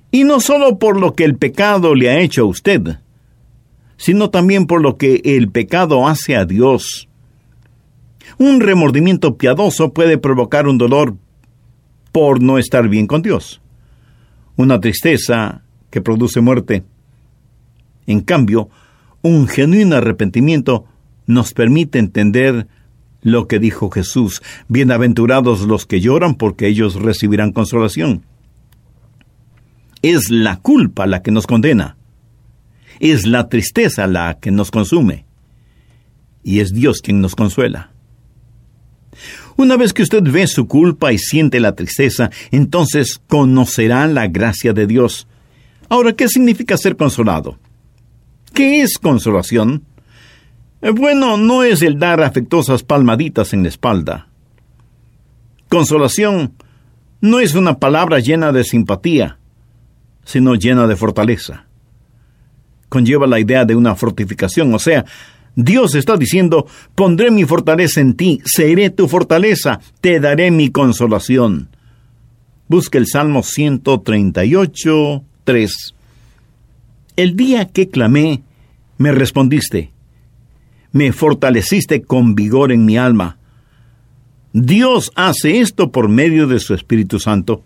Y no solo por lo que el pecado le ha hecho a usted, sino también por lo que el pecado hace a Dios. Un remordimiento piadoso puede provocar un dolor por no estar bien con Dios, una tristeza que produce muerte. En cambio, un genuino arrepentimiento nos permite entender lo que dijo Jesús: bienaventurados los que lloran, porque ellos recibirán consolación. Es la culpa la que nos condena, es la tristeza la que nos consume, y es Dios quien nos consuela. Una vez que usted ve su culpa y siente la tristeza, entonces conocerá la gracia de Dios. Ahora, ¿qué significa ser consolado? ¿Qué es consolación? Bueno, no es el dar afectuosas palmaditas en la espalda. Consolación no es una palabra llena de simpatía, sino llena de fortaleza. Conlleva la idea de una fortificación, o sea, Dios está diciendo: pondré mi fortaleza en ti, seré tu fortaleza, te daré mi consolación. Busca el Salmo 138, 3. El día que clamé, me respondiste. Me fortaleciste con vigor en mi alma. Dios hace esto por medio de su Espíritu Santo.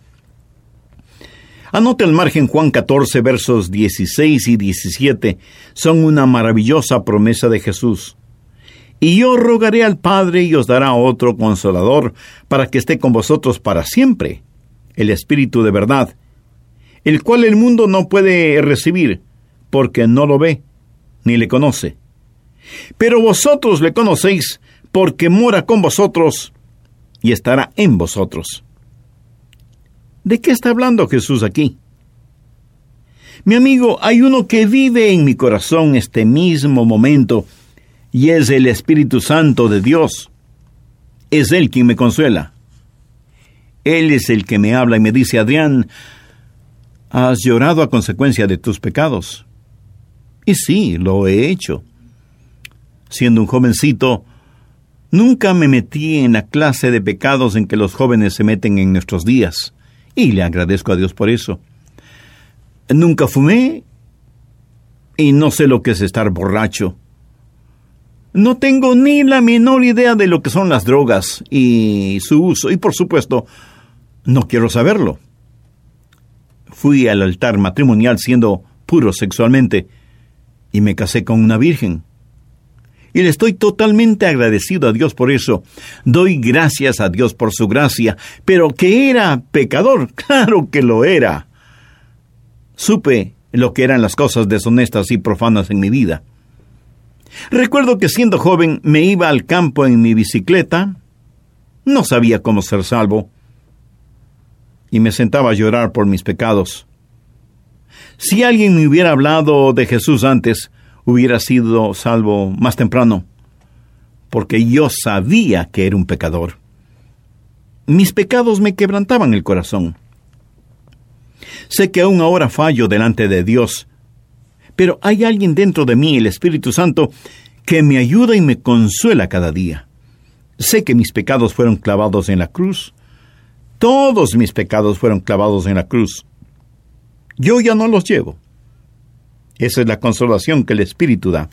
Anote al margen Juan 14, versos 16 y 17. Son una maravillosa promesa de Jesús. Y yo rogaré al Padre y os dará otro Consolador, para que esté con vosotros para siempre, el Espíritu de verdad, el cual el mundo no puede recibir, porque no lo ve, ni le conoce. Pero vosotros le conocéis, porque mora con vosotros y estará en vosotros. ¿De qué está hablando Jesús aquí? Mi amigo, hay uno que vive en mi corazón este mismo momento, y es el Espíritu Santo de Dios. Es Él quien me consuela. Él es el que me habla y me dice: Adrián, has llorado a consecuencia de tus pecados. Y sí, lo he hecho. Siendo un jovencito, nunca me metí en la clase de pecados en que los jóvenes se meten en nuestros días, y le agradezco a Dios por eso. Nunca fumé, y no sé lo que es estar borracho. No tengo ni la menor idea de lo que son las drogas y su uso, y por supuesto, no quiero saberlo. Fui al altar matrimonial siendo puro sexualmente, y me casé con una virgen. Y le estoy totalmente agradecido a Dios por eso. Doy gracias a Dios por su gracia. Pero que era pecador, claro que lo era. Supe lo que eran las cosas deshonestas y profanas en mi vida. Recuerdo que siendo joven me iba al campo en mi bicicleta. No sabía cómo ser salvo. Y me sentaba a llorar por mis pecados. Si alguien me hubiera hablado de Jesús antes, hubiera sido salvo más temprano, porque yo sabía que era un pecador. Mis pecados me quebrantaban el corazón. Sé que aún ahora fallo delante de Dios, pero hay alguien dentro de mí, el Espíritu Santo, que me ayuda y me consuela cada día. Sé que mis pecados fueron clavados en la cruz. Todos mis pecados fueron clavados en la cruz. Yo ya no los llevo. Esa es la consolación que el Espíritu da.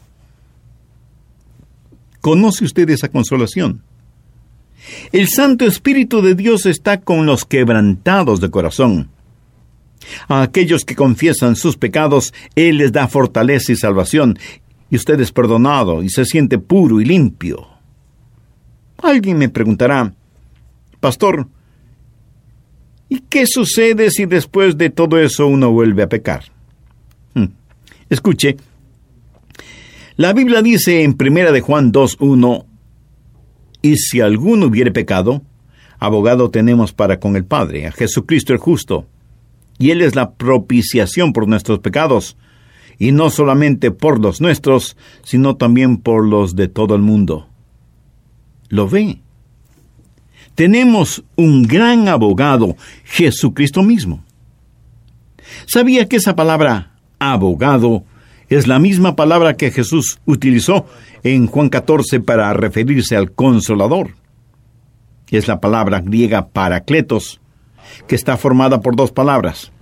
¿Conoce usted esa consolación? El Santo Espíritu de Dios está con los quebrantados de corazón. A aquellos que confiesan sus pecados, Él les da fortaleza y salvación, y usted es perdonado y se siente puro y limpio. Alguien me preguntará: Pastor, ¿y qué sucede si después de todo eso uno vuelve a pecar? Escuche, la Biblia dice en 1 de Juan 2:1, y si alguno hubiere pecado, abogado tenemos para con el Padre, a Jesucristo el justo, y Él es la propiciación por nuestros pecados, y no solamente por los nuestros, sino también por los de todo el mundo. ¿Lo ve? Tenemos un gran abogado, Jesucristo mismo. ¿Sabía que esa palabra abogado es la misma palabra que Jesús utilizó en Juan 14 para referirse al Consolador? Es la palabra griega parakletos, que está formada por dos palabras.